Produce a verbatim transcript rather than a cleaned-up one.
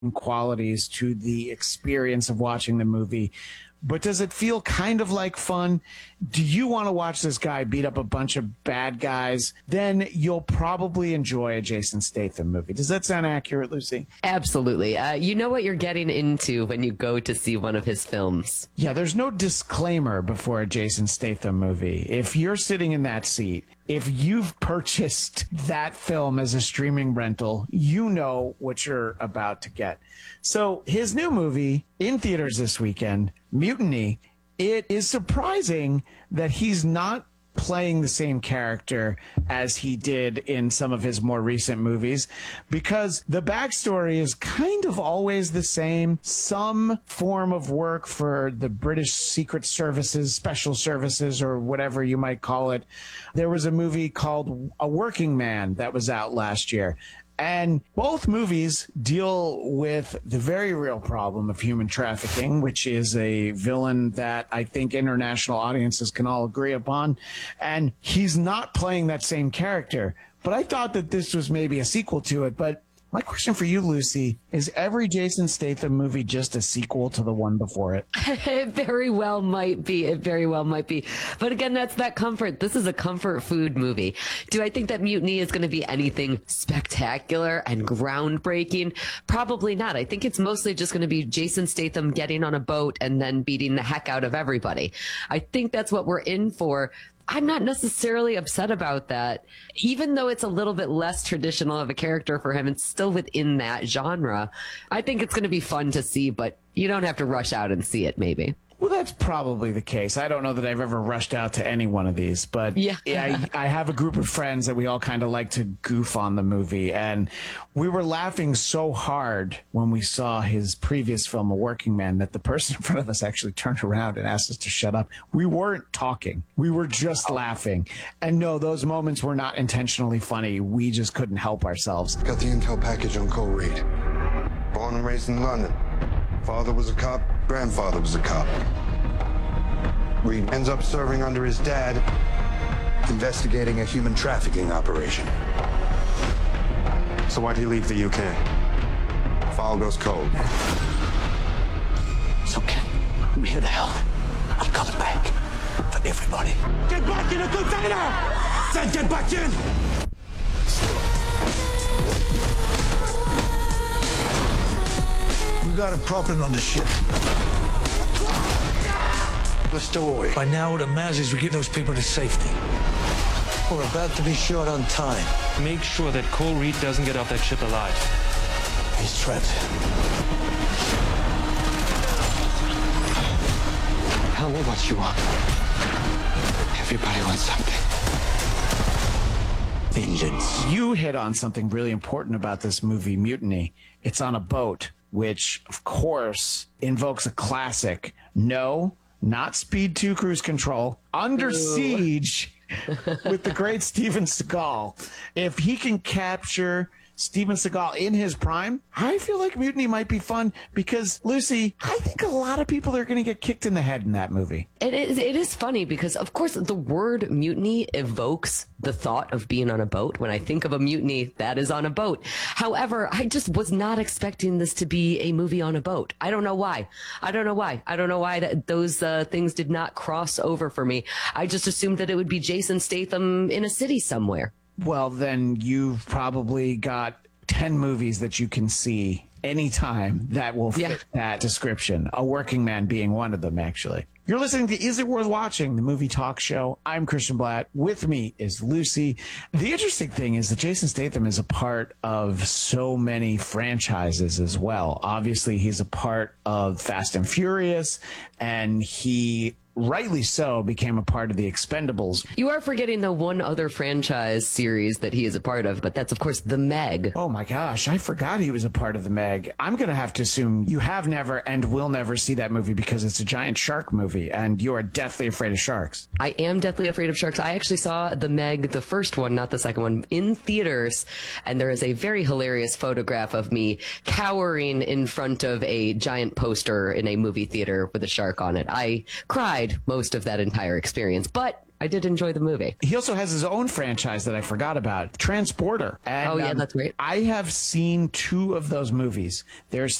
qualities to the experience of watching the movie. But does it feel kind of like fun? Do you want to watch this guy beat up a bunch of bad guys? Then you'll probably enjoy a Jason Statham movie. Does that sound accurate, Lucy? Absolutely. Uh, you know what you're getting into when you go to see one of his films. Yeah, there's no disclaimer before a Jason Statham movie. If you're sitting in that seat, if you've purchased that film as a streaming rental, you know what you're about to get. So his new movie in theaters this weekend, Mutiny, it is surprising that he's not playing the same character as he did in some of his more recent movies, because the backstory is kind of always the same. Some form of work for the British Secret Services, Special Services, or whatever you might call it. There was a movie called A Working Man that was out last year. And both movies deal with the very real problem of human trafficking, which is a villain that I think international audiences can all agree upon. And he's not playing that same character. But I thought that this was maybe a sequel to it. But my question for you, Lucy, is every Jason Statham movie just a sequel to the one before it? It very well might be. It very well might be. But again, that's that comfort. This is a comfort food movie. Do I think that Mutiny is going to be anything spectacular and groundbreaking? Probably not. I think it's mostly just going to be Jason Statham getting on a boat and then beating the heck out of everybody. I think that's what we're in for. I'm not necessarily upset about that. Even though it's a little bit less traditional of a character for him, it's still within that genre. I think it's going to be fun to see, but you don't have to rush out and see it, maybe. Well, that's probably the case. I don't know that I've ever rushed out to any one of these, but yeah, I, I have a group of friends that we all kind of like to goof on the movie. And we were laughing so hard when we saw his previous film, A Working Man, that the person in front of us actually turned around and asked us to shut up. We weren't talking. We were just laughing. And no, those moments were not intentionally funny. We just couldn't help ourselves. Got the intel package on Cole Reed. Born and raised in London. Father was a cop, grandfather was a cop. Reed ends up serving under his dad, investigating a human trafficking operation. So why'd he leave the U K? File goes cold. It's okay. I'm here to help. I'm coming back. For everybody. Get back in the container! Then get back in! We got a problem on the ship. The story. By now, what it matters is we get those people to safety. We're about to be short on time. Make sure that Cole Reed doesn't get off that ship alive. He's trapped. Tell me what you want. Everybody wants something. Vengeance. You hit on something really important about this movie, Mutiny. It's on a boat, which, of course, invokes a classic. No, not Speed two Cruise Control. Under Ooh. Siege with the great Steven Seagal. If he can capture Steven Seagal in his prime, I feel like Mutiny might be fun because, Lucy, I think a lot of people are going to get kicked in the head in that movie. It is, it is funny because, of course, the word mutiny evokes the thought of being on a boat. When I think of a mutiny, that is on a boat. However, I just was not expecting this to be a movie on a boat. I don't know why. I don't know why. I don't know why that those uh, things did not cross over for me. I just assumed that it would be Jason Statham in a city somewhere. Well, then you've probably got ten movies that you can see anytime that will fit yeah. that description. A Working Man being one of them, actually. You're listening to Is It Worth Watching, the movie talk show. I'm Christian Blatt. With me is Lucy. The interesting thing is that Jason Statham is a part of so many franchises as well. Obviously, he's a part of Fast and Furious, and he rightly so, became a part of the Expendables. You are forgetting the one other franchise series that he is a part of, but that's, of course, The Meg. Oh, my gosh. I forgot he was a part of The Meg. I'm going to have to assume you have never and will never see that movie because it's a giant shark movie, and you are deathly afraid of sharks. I am deathly afraid of sharks. I actually saw The Meg, the first one, not the second one, in theaters, and there is a very hilarious photograph of me cowering in front of a giant poster in a movie theater with a shark on it. I cried most of that entire experience, but I did enjoy the movie. He also has his own franchise that I forgot about, Transporter. And, Oh, yeah, um, that's great. I have seen two of those movies. There's